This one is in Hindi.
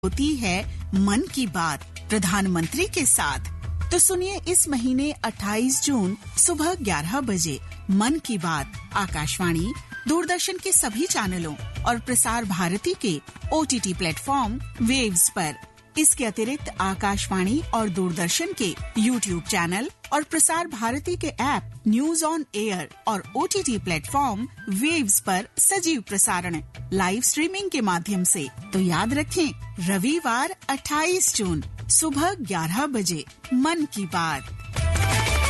होती है मन की बात प्रधानमंत्री के साथ। तो सुनिए इस महीने 28 जून सुबह 11 बजे मन की बात आकाशवाणी, दूरदर्शन के सभी चैनलों और प्रसार भारती के OTT प्लेटफॉर्म वेव्स पर। इसके अतिरिक्त आकाशवाणी और दूरदर्शन के YouTube चैनल और प्रसार भारती के ऐप न्यूज ऑन एयर और OTT प्लेटफॉर्म वेव्स पर सजीव प्रसारण लाइव स्ट्रीमिंग के माध्यम से। तो याद रखें, रविवार 28 जून सुबह 11 बजे मन की बात।